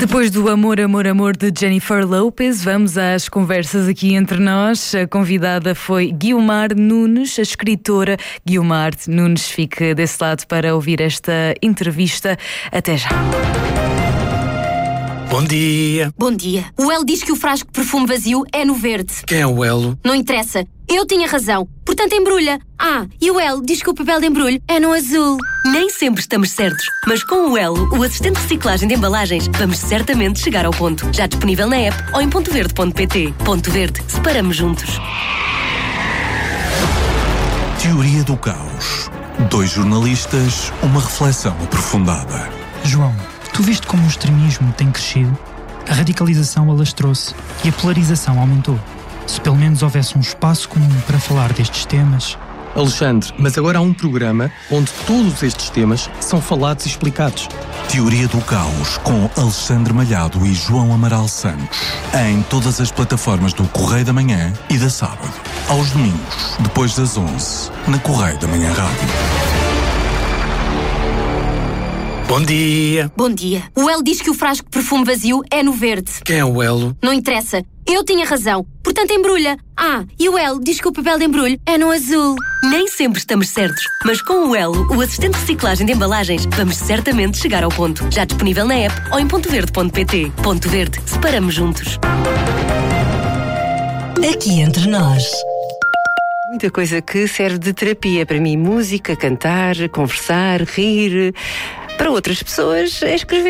Depois do Amor, Amor, Amor de Jennifer Lopez, vamos às conversas aqui entre nós. A convidada foi Guiomar Nunes, a escritora. Guiomar Nunes, fique desse lado para ouvir esta entrevista. Até já. Bom dia. Bom dia. O Elo diz que o frasco de perfume vazio é no verde. Quem é o Elo? Não interessa. Eu tinha razão. Portanto, embrulha. E o Elo diz que o papel de embrulho é no azul. Nem sempre estamos certos, mas com o Elo, o assistente de reciclagem de embalagens, vamos certamente chegar ao ponto. Já disponível na app ou em pontoverde.pt. Ponto Verde. Separamos juntos. Teoria do caos. 2 jornalistas, uma reflexão aprofundada. João, tu viste como o extremismo tem crescido? A radicalização alastrou-se e a polarização aumentou. Se pelo menos houvesse um espaço comum para falar destes temas... Alexandre, mas agora há um programa onde todos estes temas são falados e explicados. Teoria do caos com Alexandre Malhado e João Amaral Santos. Em todas as plataformas do Correio da Manhã e da Sábado. Aos domingos, depois das 11, na Correio da Manhã Rádio. Bom dia. Bom dia. O Elo diz que o frasco de perfume vazio é no verde. Quem é o Elo? Não interessa. Eu tinha razão. Portanto, embrulha. E o Elo diz que o papel de embrulho é no azul. Nem sempre estamos certos, mas com o Elo, o assistente de reciclagem de embalagens, vamos certamente chegar ao ponto. Já disponível na app ou em pontoverde.pt. Ponto Verde. Separamos juntos. Aqui entre nós. Muita coisa que serve de terapia para mim. Música, cantar, conversar, rir. Para outras pessoas é escrever.